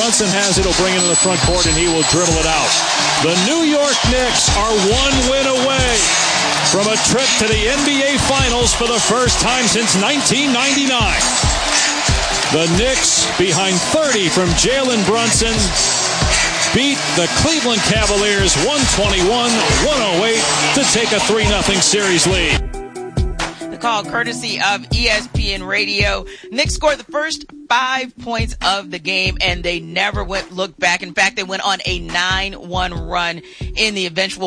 Brunson has it. He'll bring it to the front court, and he will dribble it out. The New York Knicks are one win away from a trip to the NBA Finals for the first time since 1999. The Knicks, behind 30 from Jalen Brunson, beat the Cleveland Cavaliers 121-108 to take a 3-0 series lead. The call courtesy of ESPN Radio. Knicks scored the first 5 points of the game, and they never looked back. In fact, they went on a 9-1 run in the eventual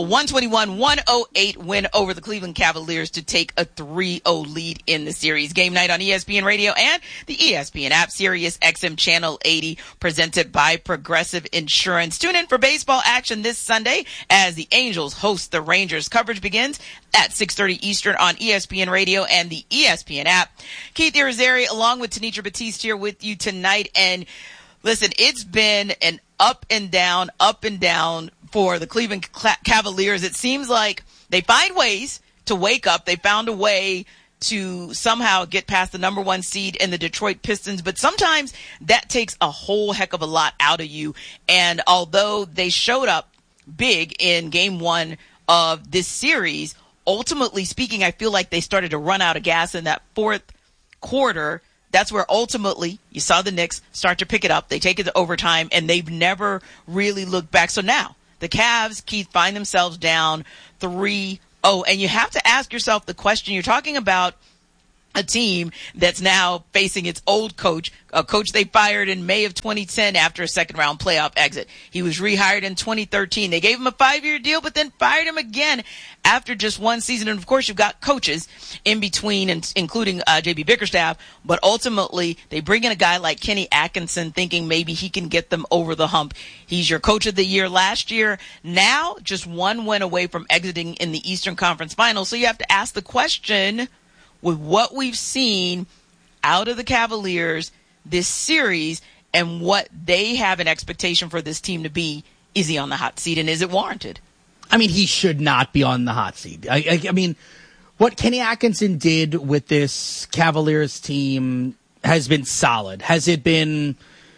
121-108 win over the Cleveland Cavaliers to take a 3-0 lead in the series. Game night on ESPN Radio and the ESPN app, Sirius XM Channel 80, presented by Progressive Insurance. Tune in for baseball action this Sunday as the Angels host the Rangers. Coverage begins at 6:30 Eastern on ESPN Radio and the ESPN app. Keith Irizarry along with Tenitra Batiste here with you tonight. And listen, it's been an up and down for the Cleveland Cavaliers. It seems like they find ways to wake up. They found a way to somehow get past the number 1 seed in the Detroit Pistons, but sometimes that takes a whole heck of a lot out of you. And although they showed up big in game 1 of this series, ultimately speaking, I feel like they started to run out of gas in that fourth quarter. That's where ultimately you saw the Knicks start to pick it up. They take it to overtime, and they've never really looked back. So now the Cavs, Keith, find themselves down 3-0. And you have to ask yourself the question. You're talking about a team that's now facing its old coach, a coach they fired in May of 2010 after a second-round playoff exit. He was rehired in 2013. They gave him a 5-year deal, but then fired him again after just one season. And, of course, you've got coaches in between, including J.B. Bickerstaff. But ultimately, they bring in a guy like Kenny Atkinson thinking maybe he can get them over the hump. He's your coach of the year last year. Now, just one win away from exiting in the Eastern Conference Finals. So you have to ask the question, with what we've seen out of the Cavaliers this series and what they have an expectation for this team to be, is he on the hot seat, and is it warranted? I mean, he should not be on the hot seat. I mean, what Kenny Atkinson did with this Cavaliers team has been solid. Has it been,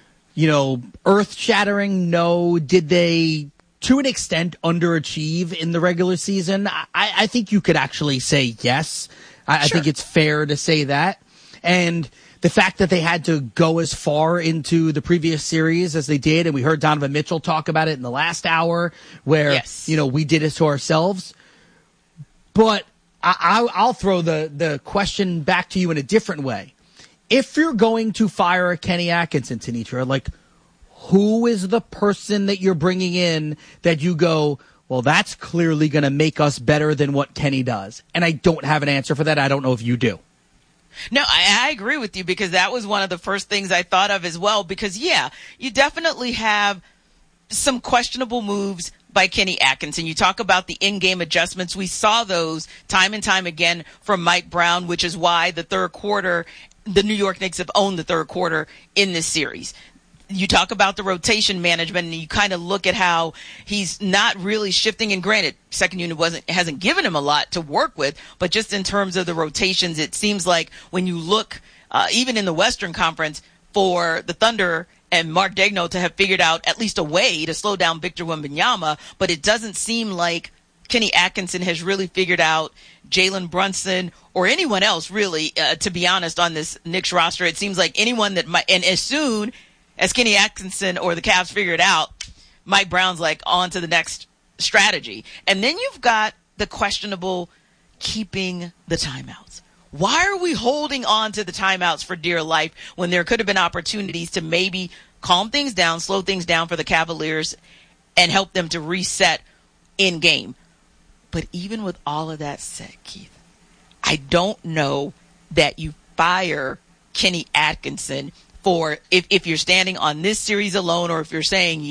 earth-shattering? No. Did they, to an extent, underachieve in the regular season? I think you could actually say yes. I think it's fair to say that. And the fact that they had to go as far into the previous series as they did, and we heard Donovan Mitchell talk about it in the last hour, where, we did it to ourselves. But I'll throw the question back to you in a different way. If you're going to fire Kenny Atkinson, Tenitra, who is the person that you're bringing in that you go, well, that's clearly going to make us better than what Kenny does? And I don't have an answer for that. I don't know if you do. No, I agree with you, because that was one of the first things I thought of as well. Because, you definitely have some questionable moves by Kenny Atkinson. You talk about the in-game adjustments. We saw those time and time again from Mike Brown, which is why the third quarter, the New York Knicks have owned the third quarter in this series. You talk about the rotation management, and you kind of look at how he's not really shifting. And granted, second unit hasn't given him a lot to work with, but just in terms of the rotations, it seems like when you look, even in the Western Conference, for the Thunder and Mark Daigneault to have figured out at least a way to slow down Victor Wembanyama, but it doesn't seem like Kenny Atkinson has really figured out Jalen Brunson or anyone else, really, to be honest, on this Knicks roster. It seems like anyone that might, and as soon as Kenny Atkinson or the Cavs figure it out, Mike Brown's on to the next strategy. And then you've got the questionable keeping the timeouts. Why are we holding on to the timeouts for dear life when there could have been opportunities to maybe calm things down, slow things down for the Cavaliers, and help them to reset in game? But even with all of that said, Keith, I don't know that you fire Kenny Atkinson for if you're standing on this series alone, or if you're saying,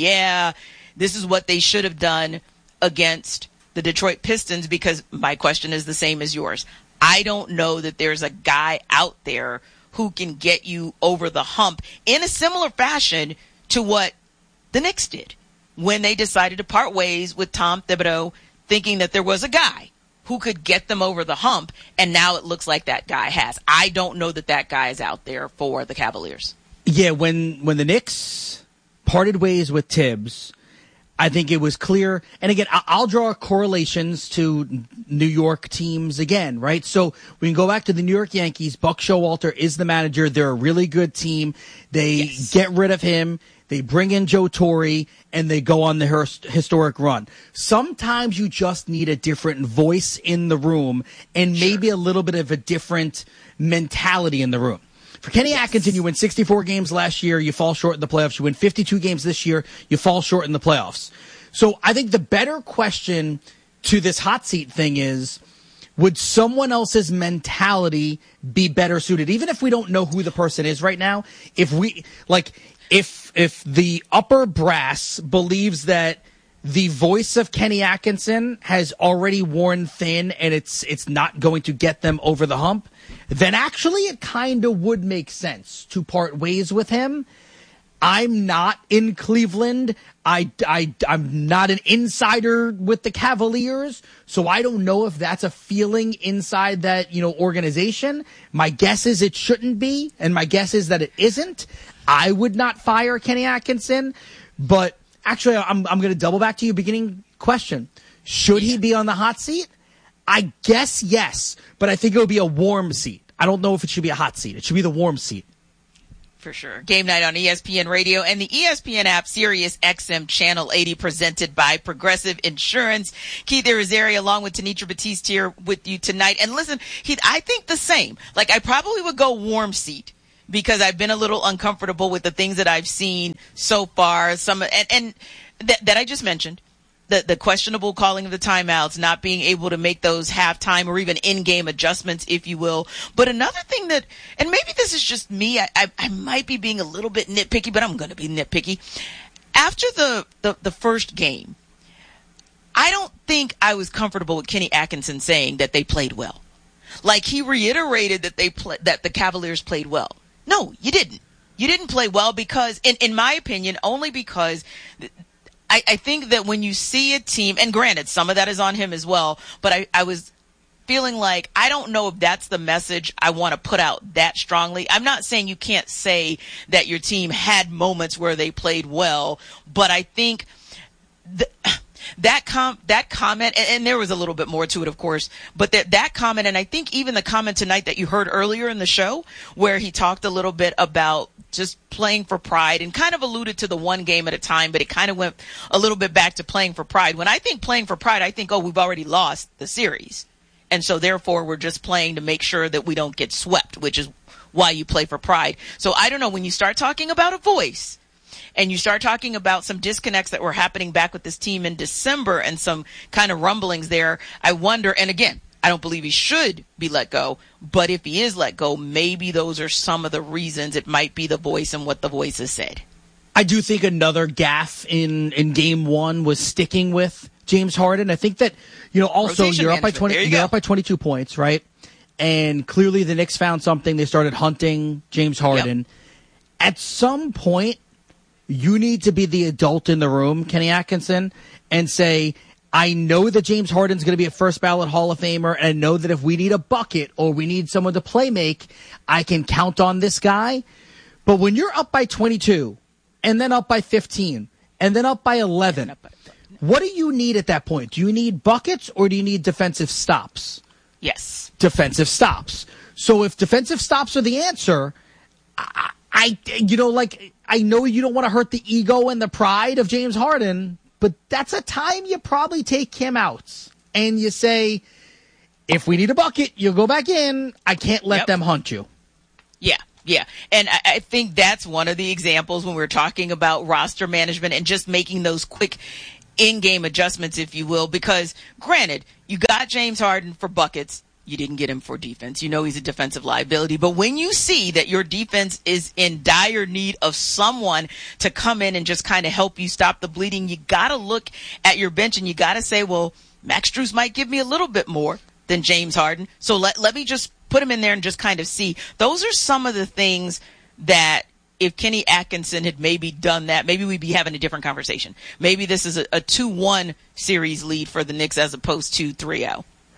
this is what they should have done against the Detroit Pistons, because my question is the same as yours. I don't know that there's a guy out there who can get you over the hump in a similar fashion to what the Knicks did when they decided to part ways with Tom Thibodeau, thinking that there was a guy who could get them over the hump, and now it looks like that guy has. I don't know that guy is out there for the Cavaliers. Yeah, when the Knicks parted ways with Tibbs, I think it was clear. And again, I'll draw correlations to New York teams again, right? So we can go back to the New York Yankees. Buck Showalter is the manager. They're a really good team. They get rid of him. They bring in Joe Torre, and they go on the historic run. Sometimes you just need a different voice in the room and maybe a little bit of a different mentality in the room. For Kenny Atkinson, you win 64 games last year, you fall short in the playoffs. You win 52 games this year, you fall short in the playoffs. So I think the better question to this hot seat thing is, would someone else's mentality be better suited? Even if we don't know who the person is right now, if the upper brass believes that the voice of Kenny Atkinson has already worn thin and it's not going to get them over the hump, then actually it kind of would make sense to part ways with him. I'm not in Cleveland. I'm not an insider with the Cavaliers, so I don't know if that's a feeling inside that, organization. My guess is it shouldn't be, and my guess is that it isn't. I would not fire Kenny Atkinson, but actually, I'm going to double back to your beginning question. Should he be on the hot seat? I guess yes, but I think it would be a warm seat. I don't know if it should be a hot seat. It should be the warm seat. For sure. Game night on ESPN Radio and the ESPN app, Sirius XM Channel 80, presented by Progressive Insurance. Keith Irizarry along with Tenitra Batiste here with you tonight. And listen, Keith, I think the same. I probably would go warm seat, because I've been a little uncomfortable with the things that I've seen so far. And that I just mentioned, the questionable calling of the timeouts, not being able to make those halftime or even in-game adjustments, if you will. But another thing that, and maybe this is just me, I might be being a little bit nitpicky, but I'm going to be nitpicky. After the first game, I don't think I was comfortable with Kenny Atkinson saying that they played well. He reiterated that that the Cavaliers played well. No, you didn't. You didn't play well because, in my opinion, only because I think that when you see a team, and granted, some of that is on him as well, but I was feeling like I don't know if that's the message I want to put out that strongly. I'm not saying you can't say that your team had moments where they played well, but I think that comment, and there was a little bit more to it, of course, but that comment, and I think even the comment tonight that you heard earlier in the show, where he talked a little bit about just playing for pride and kind of alluded to the one game at a time, but it kind of went a little bit back to playing for pride. When I think playing for pride, I think, we've already lost the series. And so therefore we're just playing to make sure that we don't get swept, which is why you play for pride. So I don't know, when you start talking about a voice, and you start talking about some disconnects that were happening back with this team in December and some kind of rumblings there, I wonder, and again, I don't believe he should be let go, but if he is let go, maybe those are some of the reasons. It might be the voice and what the voice has said. I do think another gaffe in game one was sticking with James Harden. I think that, also Rotation you're up by management. 20, you're up by 22 points, right? And clearly the Knicks found something. They started hunting James Harden. Yep. At some point, you need to be the adult in the room, Kenny Atkinson, and say, I know that James Harden's going to be a first ballot Hall of Famer, and I know that if we need a bucket or we need someone to play make, I can count on this guy. But when you're up by 22 and then up by 15 and then up by 11, what do you need at that point? Do you need buckets or do you need defensive stops? Yes. Defensive stops. So if defensive stops are the answer, I know you don't want to hurt the ego and the pride of James Harden, but that's a time you probably take him out and you say, if we need a bucket, you'll go back in. I can't let them hunt you. Yeah. And I think that's one of the examples when we're talking about roster management and just making those quick in-game adjustments, if you will, because granted, you got James Harden for buckets. You didn't get him for defense. He's a defensive liability. But when you see that your defense is in dire need of someone to come in and just kind of help you stop the bleeding, you got to look at your bench and you got to say, well, Max Strus might give me a little bit more than James Harden. So let me just put him in there and just kind of see. Those are some of the things that if Kenny Atkinson had maybe done that, maybe we'd be having a different conversation. Maybe this is a 2-1 series lead for the Knicks as opposed to 3-0.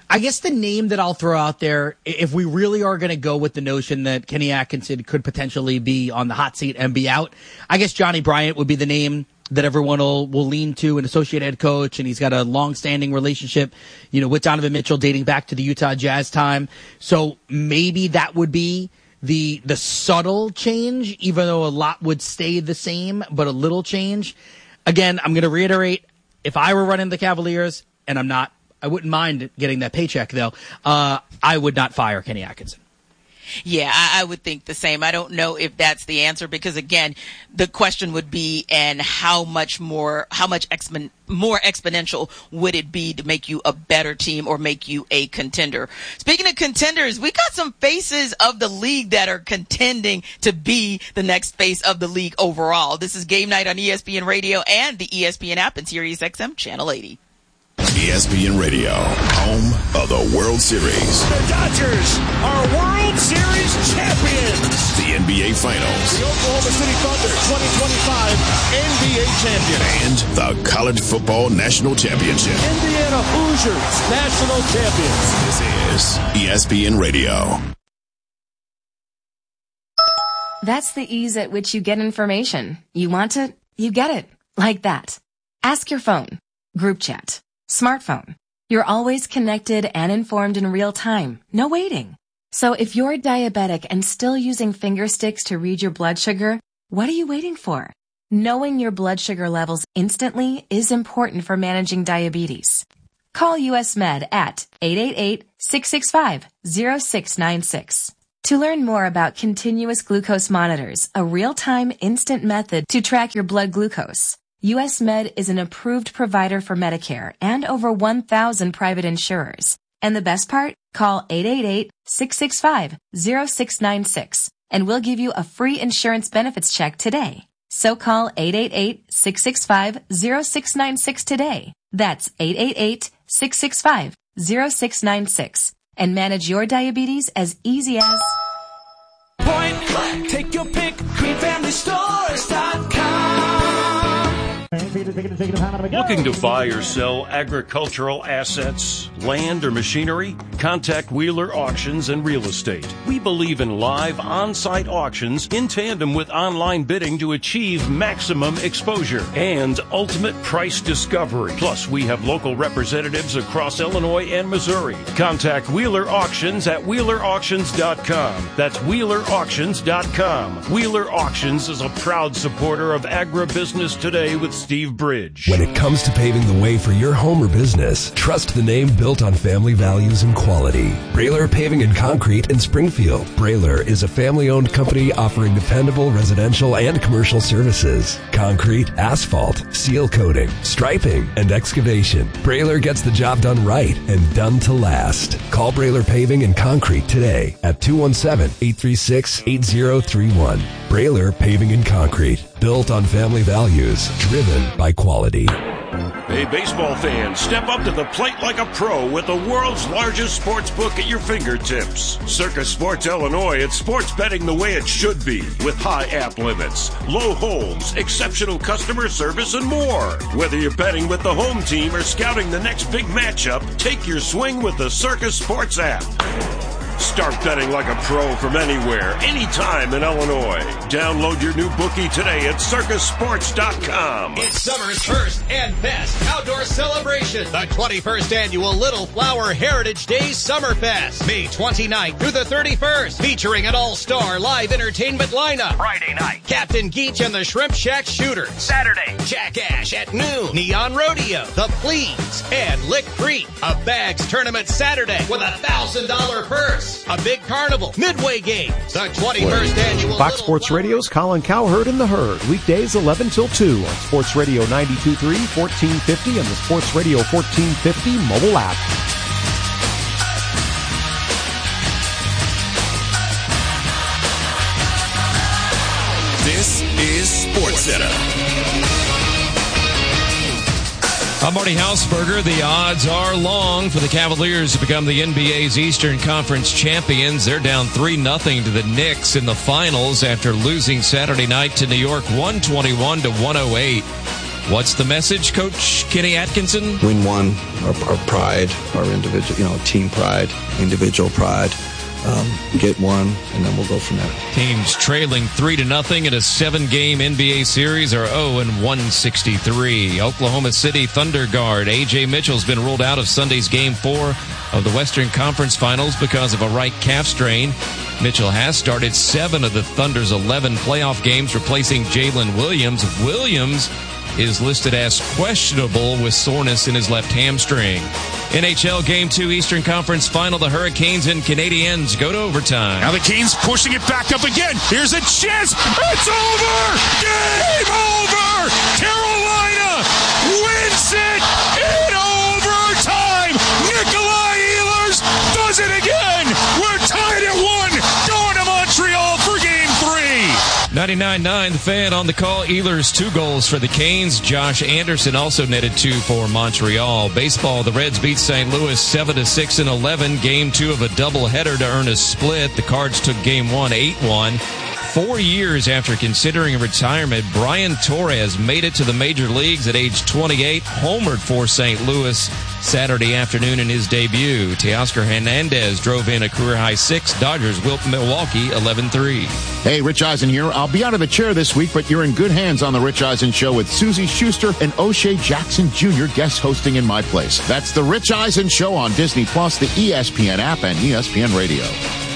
I guess the name that I'll throw out there, if we really are going to go with the notion that Kenny Atkinson could potentially be on the hot seat and be out, I guess Johnny Bryant would be the name that everyone will lean to, an associate head coach, and he's got a long-standing relationship, with Donovan Mitchell dating back to the Utah Jazz time. So maybe that would be the subtle change, even though a lot would stay the same, but a little change. Again, I'm going to reiterate, if I were running the Cavaliers, and I'm not, I wouldn't mind getting that paycheck, though. I would not fire Kenny Atkinson. Yeah, I would think the same. I don't know if that's the answer because, again, the question would be, and how much more exponential would it be to make you a better team or make you a contender? Speaking of contenders, we got some faces of the league that are contending to be the next face of the league overall. This is Game Night on ESPN Radio and the ESPN app and Sirius XM Channel 80. ESPN Radio, home of the World Series. The Dodgers are World Series champions. The NBA Finals. The Oklahoma City Thunder 2025 NBA champion. And the College Football National Championship. Indiana Hoosiers national champions. This is ESPN Radio. That's the ease at which you get information. You want it, you get it. Like that. Ask your phone. Group chat. Smartphone. You're always connected and informed in real time. No waiting. So if you're diabetic and still using finger sticks to read your blood sugar, what are you waiting for? Knowing your blood sugar levels instantly is important for managing diabetes. Call US Med at 888-665-0696. To learn more about continuous glucose monitors, a real-time instant method to track your blood glucose. US Med is an approved provider for Medicare and over 1,000 private insurers. And the best part? Call 888-665-0696 and we'll give you a free insurance benefits check today. So call 888-665-0696 today. That's 888-665-0696 and manage your diabetes as easy as... Point blank. Take your pick. GreenFamilyStores.com. Looking to buy or sell agricultural assets, land, or machinery? Contact Wheeler Auctions and Real Estate. We believe in live on-site auctions in tandem with online bidding to achieve maximum exposure and ultimate price discovery. Plus, we have local representatives across Illinois and Missouri. Contact Wheeler Auctions at WheelerAuctions.com. That's WheelerAuctions.com. Wheeler Auctions is a proud supporter of agribusiness today with Steve Bridge. When it comes to paving the way for your home or business, trust the name built on family values and quality. Brailer Paving and Concrete in Springfield. Brailer is a family-owned company offering dependable residential and commercial services. Concrete, asphalt, seal coating, striping, and excavation. Brailer gets the job done right and done to last. Call Brailer Paving and Concrete today at 217-836-8031. Brailer Paving and Concrete. Built on family values, driven by quality. Hey, baseball fans, step up to the plate like a pro with the world's largest sports book at your fingertips. Circus Sports Illinois, it's sports betting the way it should be, with high app limits, low holds, exceptional customer service, and more. Whether you're betting with the home team or scouting the next big matchup, take your swing with the Circus Sports app. Start betting like a pro from anywhere, anytime in Illinois. Download your new bookie today at circusports.com. It's summer's first and best outdoor celebration. The 21st annual Little Flower Heritage Days Summer Fest. May 29th through the 31st. Featuring an all-star live entertainment lineup. Friday night, Captain Geach and the Shrimp Shack Shooters. Saturday, Jack Ash at noon. Neon Rodeo, The Pleads, and Lick Creek. A bags tournament Saturday with a $1,000 purse. A big carnival, Midway Games, the 21st annual Fox Sports Radio's Colin Cowherd and the Herd, weekdays 11 till 2 on Sports Radio 92.3, 1450, and the Sports Radio 1450 mobile app. This is SportsCenter. I'm Marty Hausberger. The odds are long for the Cavaliers to become the NBA's Eastern Conference champions. They're down 3-0 to the Knicks in the finals after losing Saturday night to New York 121-108. What's the message, Coach Kenny Atkinson? Win one, our pride, our individual, team pride, individual pride. Get one, and then we'll go from there. Teams trailing 3-0 in a 7-game NBA series are 0-163. Oklahoma City Thunder guard A.J. Mitchell's been ruled out of Sunday's Game 4 of the Western Conference Finals because of a right calf strain. Mitchell has started 7 of the Thunder's 11 playoff games, replacing Jalen Williams. Williams is listed as questionable with soreness in his left hamstring. NHL Game 2 Eastern Conference Final. The Hurricanes and Canadiens go to overtime. Now the Canes pushing it back up again. Here's a chance. It's over. Game over. Carolina wins it in overtime. Nikolai Ehlers does it again. We're tied at 1. Going to Montreal for Game 3. 99.9 The Fan on the call. Ehlers 2 goals for the Canes. Josh Anderson also netted 2 for Montreal. Baseball, the Reds beat St. Louis 7-6 in 11. Game 2 of a doubleheader to earn a split. The Cards took Game 1 8-1. 4 years after considering retirement, Brian Torres made it to the major leagues at age 28, homered for St. Louis Saturday afternoon in his debut. Teoscar Hernandez drove in a career-high 6. Dodgers whipped Milwaukee 11-3. Hey, Rich Eisen here. I'll be out of the chair this week, but you're in good hands on The Rich Eisen Show with Susie Schuster and O'Shea Jackson Jr. guest hosting in my place. That's The Rich Eisen Show on Disney+, the ESPN app, and ESPN Radio.